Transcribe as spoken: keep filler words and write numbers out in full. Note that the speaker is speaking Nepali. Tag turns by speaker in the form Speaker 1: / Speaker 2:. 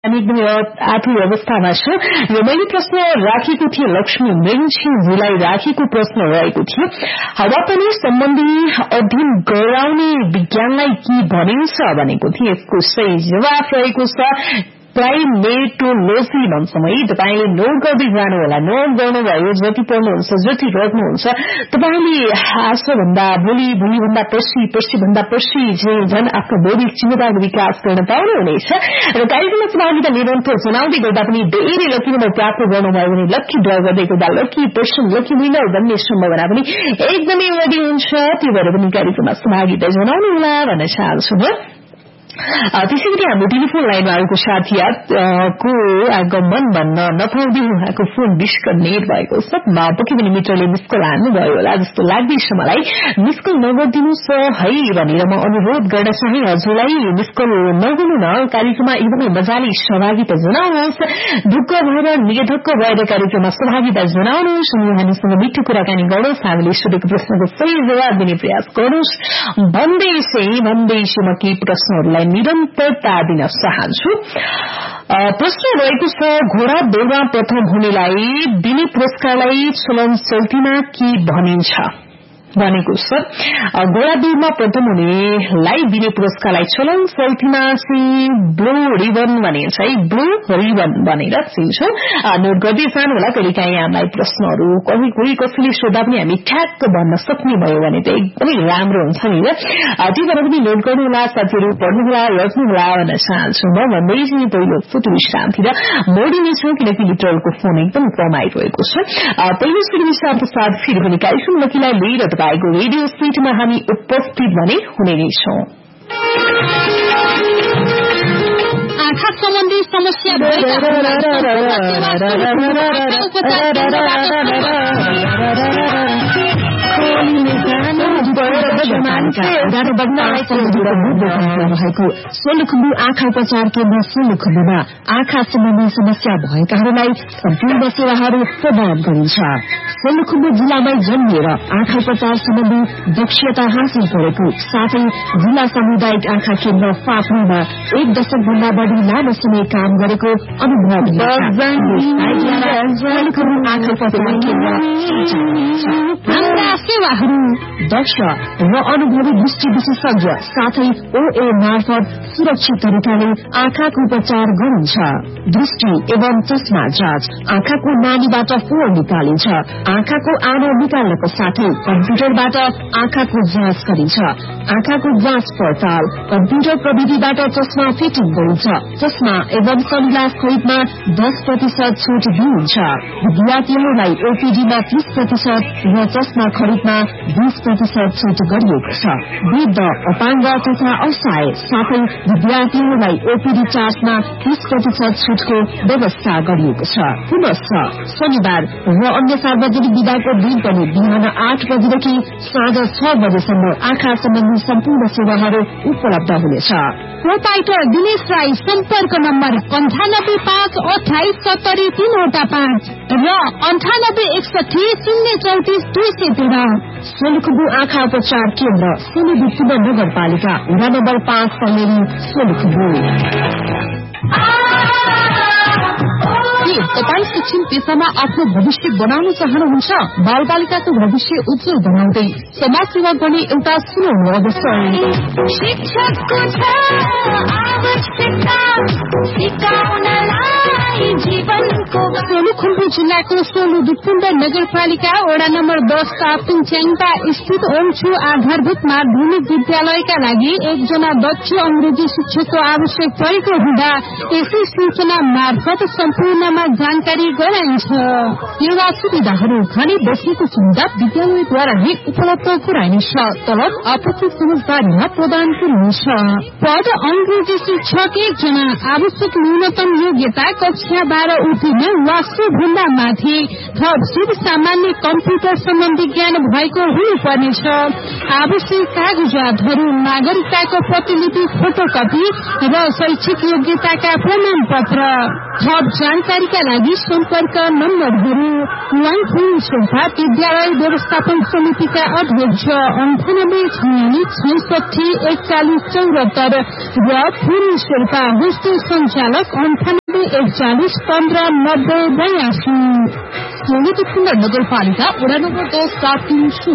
Speaker 1: हामी एकदमै आर्थिक अवस्थामा छु। यो मैले प्रश्न राखेको थिएँ लक्ष्मी मृगन्छिजीलाई राखेको प्रश्न रहेको थियो। हावापानी सम्बन्धी अध्ययन गराउने विज्ञानलाई के भनिन्छ भनेको थिएँ। यसको सही जवाफ रहेको छ प्राइमेटोलोजी भन्छौँ है। तपाईले नोट गर्दै जानुहोला। नोट गर्नुभयो जति पढ्नुहुन्छ जति गर्नुहुन्छ तपाईले आजभन्दा भोलि भोलिभन्दा पर्सि पर्सिभन्दा पर्सि झन् आफ्नो बौद्धिक क्षमताको विकास गर्न पाउनुहुनेछ। र कार्यक्रममा सहभागिता निरन्तर जनाउँदै गर्दा पनि धेरै लकी नम्बर प्राप्त गर्नुभयो भने लकी ड्र गर्दै गर्दा लकी पर्सन लकी विनर बन्ने सम्भावना पनि एकदमै बढी हुन्छ। त्यो भएर पनि कार्यक्रममा सहभागिता जनाउनुहोला भन्न चाहन्छु म। त्यसै गरी हाम्रो टेलिफोन लाइनमा आएको साथीको आगमन भन्न नपाउँदै उहाँको फोन डिस्कनेक्ट भएको छ। पक्कै पनि मित्रले मिसकल हान्नुभयो होला जस्तो लाग्दैछ मलाई। मिसकल नगरिदिनुहोस् है भनेर म अनुरोध गर्न चाहे। हजुरलाई मिसकल नगर्नु न, कार्यक्रममा एकदमै मजाले सहभागिता जनाउनुहोस्। ढुक्क भएर निधक्क भएर कार्यक्रममा सहभागिता जनाउनुहोस्। हामीसँग मिठो कुराकानी गर्नुहोस्। हामीले सोधेको प्रश्नको सही जवाब दिने प्रयास गर्नुहोस् भन्दै भन्दैछु म केही प्रश्नहरूलाई निरन्तरता दिन चाहन्छु। प्रश्न रहेको छ घोडा दौडमा प्रथम हुनेलाई दिने पुरस्कारलाई चलन चल्तीमा के भनिन्छ भनेको छ। घोडा दौडमा प्रथम हुनेलाई दिने पुरस्कारलाई चलन चल्तीमा चाहिँ ब्लू रिबन भनिन्छ है। ब्लू रिबन भनेर चिन्छौँ। नोट गर्दै जानु होला। कहिलेकाहीँ हामीलाई प्रश्नहरू कोही कोही कसैले सोद्धा पनि हामी ठ्याक्क भन्न सक्ने भयो भने त एकदमै राम्रो हुन्छ नि। त्यो भएर पनि नोट गर्नुहोला साथीहरू, पढ्नुहोला रच्नुहोला भन्न चाहन्छु म। भन्दै चाहिँ पहिलो फोटो विश्रान्ति र मोडिनेछौँ किनकि मित्रहरूको फोन एकदम कम आइरहेको छ। पहिलो सुरु विश्रामको साथ फेरि पनि कार्यक्रम लकीलाई लिएर तपाईँको रेडियो सेटमा हामी उपस्थित भने हुने नै छौं।
Speaker 2: आँखा सम्बन्धी समस्या भएको सोलुखुम्बु आँखा उपचार केन्द्र सोलुखुम्बुमा आँखा सम्बन्धी समस्या भएकाहरूलाई सम्पूर्ण सेवाहरू प्रदान गरिन्छ। सोलुखुम्बु जिल्लामै जन्मिएर आँखा उपचार सम्बन्धी दक्षता हासिल गरेको साथै जिल्ला सामुदायिक आँखा केन्द्र फाप्नुमा एक दशक भन्दा बढ़ी लामो समय काम गरेको अनुभव हाम्रा सेवाहरू दक्ष र अनुभवी दृष्टि विशेषज्ञ साथै ओए मार्फत सुरक्षित तरिकाले आँखाको उपचार गरिन्छ। दृष्टि एवं चस्मा जाँच, आँखाको नानीबाट फोहोर निकालिन्छ, आँखाको आनो निकाल्नको साथै कम्प्युटरबाट आँखाको जाँच गरिन्छ। आँखाको जाँच पडताल कम्प्युटर प्रविधिबाट चस्मा फिटिङ गरिन्छ। चस्मा एवं सनग्लास खरिदमा दस प्रतिशत छुट दिइन्छ। विद्यार्थीहरूलाई ओपीडीमा तीस प्रतिशत र चस्मा खरिदमा बीस प्रतिशत छुट गरिएको छ। वृद्ध, अपाङ्ग तथा असहाय साथै विद्यार्थीहरूलाई ओपीडी चार्जमा तीस प्रतिशत छुटको व्यवस्था गरिएको छ। पुनश्च शनिबार र अन्य सार्वजनिक विधाको दिन पनि बिहान आठ बजेदेखि साँझ छ बजेसम्म आँखा सम्बन्धी सम्पूर्ण सेवाहरू उपलब्ध हुनेछ। प्रोपाइटर दिनेश राई सम्पर्क नम्बर अन्ठानब्बे पाँच अठाइस सत्तरी तीनवटा पाँच र अन्ठानब्बे एकसठी शून्य चौतिस दुई सय तेह्र।
Speaker 1: सोलुखुम्बु आँखा उपचार केन्द्र सोलुखुम्बु नगरपालिका वडा नम्बर पाँच पल्लेरी सोलुखुम्बु।
Speaker 2: तपाईँ शिक्षण पेशामा आफ्नो भविष्य बनाउन चाहनुहुन्छ? बाल बालिकाको भविष्य उज्जवल बनाउँदै समाज सेवा गर्ने एउटा सुनौलो अवसर।
Speaker 3: शिक्षकको छ आवश्यकता सिकाउनलाई जीवनको।
Speaker 2: सोलुखुम्बु जिल्लाको सोलुखुम्बु नगरपालिका वडा नम्बर दस ताप्टिङच्याङपा स्थित ओमछु आधारभूत माध्यमिक विद्यालयका लागि एकजना दक्ष अंग्रेजी शिक्षकको आवश्यक परेको हुँदा यसै सूचना मार्फत सम्पूर्णमा जानकारी गराइन्छ। सेवा सुविधाहरू खाने बस्नेको सुविधा विद्यालयद्वारा नै उपलब्ध गराइनेछ। तलब आपत्ति समझदारीमा प्रदान गरिनेछ। पद अंग्रेजी शिक्षक एकजना। आवश्यक न्यूनतम योग्यता कक्षा बाह्र उत्तीर्ण वा सोभन्दा माथि थप शुभ सामान्य कम्प्युटर सम्बन्धी ज्ञान भएको हुनुपर्नेछ। आवश्यक कागजातहरू नागरिकताको प्रतिलिपि फोटोकपी र शैक्षिक योग्यताका प्रमाण पत्र। थप जानकारीका लागि सम्पर्क नम्बरहरू वाङफु शेर्पा विद्यालय व्यवस्थापन समितिका अध्यक्ष अन्ठानब्बे छयालिस छैसठी एकचालिस चौरात्तर र फुल शेर्पा होस्टेल संचालक अन्ठानब्बे एकचालिस पन्ध्र नब्बे बयासी। नगरपालिका वडा नम्बर दस सात तीन